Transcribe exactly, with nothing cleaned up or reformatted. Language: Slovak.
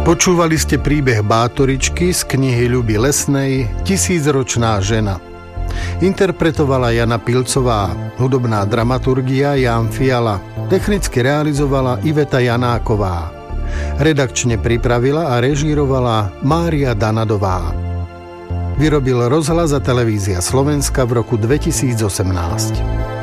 Počúvali ste príbeh Bátoričky z knihy Ľuby Lesnej Tisícročná žena. Interpretovala Jana Pilcová, hudobná dramaturgia Ján Fiala, technicky realizovala Iveta Janáková. Redakčne pripravila a režírovala Mária Danadová. Vyrobil Rozhlas a televízia Slovenska v roku dvetisícosemnásť.